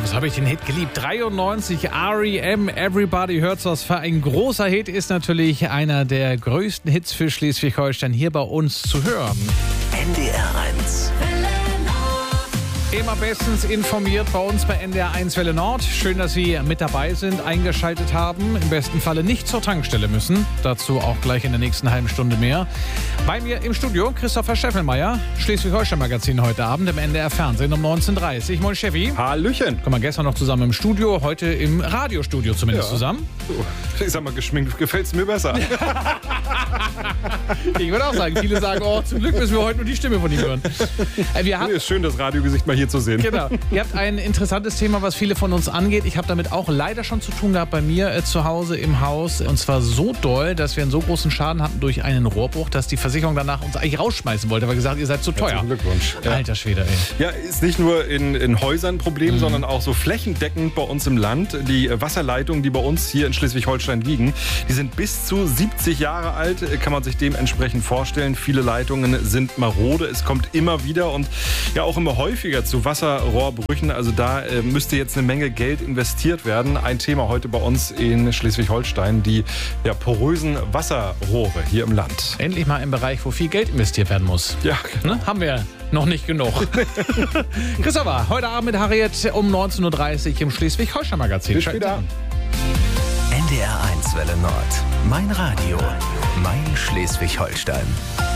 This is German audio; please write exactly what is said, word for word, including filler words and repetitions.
Jungs, habe ich den Hit geliebt. dreiundneunzig, R E M, Everybody Hurts. Was für ein großer Hit, ist natürlich einer der größten Hits für Schleswig-Holstein hier bei uns zu hören. N D R eins. Immer bestens informiert bei uns bei N D R eins Welle Nord. Schön, dass Sie mit dabei sind, eingeschaltet haben. Im besten Falle nicht zur Tankstelle müssen. Dazu auch gleich in der nächsten halben Stunde mehr. Bei mir im Studio Christopher Scheffelmeier, Schleswig-Holstein-Magazin heute Abend im N D R Fernsehen um neunzehn Uhr dreißig. Moin Steffi. Hallöchen. Kommen wir gestern noch zusammen im Studio, heute im Radiostudio zumindest Ja. zusammen. Ich sag mal, geschminkt gefällt es mir besser. Ich würde auch sagen, viele sagen, oh, zum Glück müssen wir heute nur die Stimme von ihm hören. Äh, Wir haben Ist schön, das Radiogesicht mal hier zu sehen. Genau. Ihr habt ein interessantes Thema, was viele von uns angeht. Ich habe damit auch leider schon zu tun gehabt bei mir äh, zu Hause im Haus. Und zwar so doll, dass wir einen so großen Schaden hatten durch einen Rohrbruch, dass die Versicherung danach uns eigentlich rausschmeißen wollte, weil gesagt, ihr seid zu teuer. Herzlichen Glückwunsch. Ja. Alter Schwede, ey. Ja, ist nicht nur in, in Häusern ein Problem, mhm. sondern auch so flächendeckend bei uns im Land. Die Wasserleitungen, die bei uns hier in Schleswig-Holstein liegen, die sind bis zu siebzig Jahre alt, kann man sich dementsprechend vorstellen. Viele Leitungen sind marode, es kommt immer wieder und ja auch immer häufiger zu Wasserrohrbrüchen. Also da äh, müsste jetzt eine Menge Geld investiert werden. Ein Thema heute bei uns in Schleswig-Holstein, die ja, porösen Wasserrohre hier im Land. Endlich mal im Bereich, wo viel Geld investiert werden muss. Ja, Ne? Haben wir noch nicht genug. Christopher, heute Abend mit Harriet um neunzehn Uhr dreißig im Schleswig-Holstein-Magazin. Bis später. N D R eins Welle Nord. Mein Radio. Mein Schleswig-Holstein.